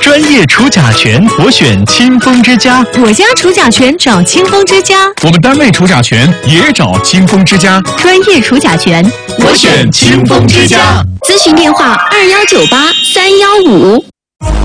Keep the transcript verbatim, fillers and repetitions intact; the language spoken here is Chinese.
专业除甲醛，我选清风之家。 我家除甲醛找清风之家。 我们单位除甲醛也找清风之家。 专业除甲醛， 我选清风之家。 咨询电话：二幺九八三幺五。